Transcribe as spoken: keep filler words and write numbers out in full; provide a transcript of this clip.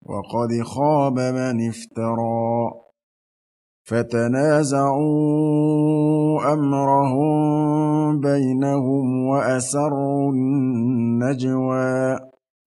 وقد خاب من افترى فتنازعوا أمرهم بينهم وأسروا النجوى